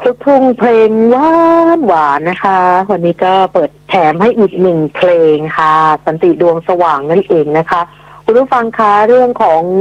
ลูกทุ่งเพลงหวานหวานนะคะวันนี้ก็เปิดแถมให้อีกหนึ่งเพลงค่ะสันติดวงสว่างนั่นเองนะคะคุณผู้ฟังคะเรื่องของ